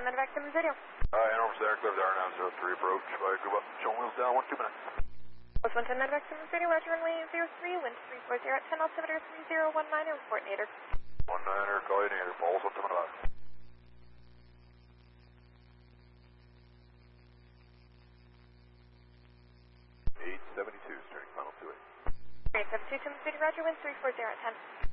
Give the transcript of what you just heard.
Medevac 7-0. North Santa Clara, R903 approach. Go up, show wheels down, 1 2 minutes. Post 110 Medevac 7-0, Roger, runway 03, wind 340 at 10, altimeter 3019, report Nader. 19er, call you Nader, Paul's up to Medevac. 872, starting final 28. 872, Tim City, Roger, wind 340 at 10.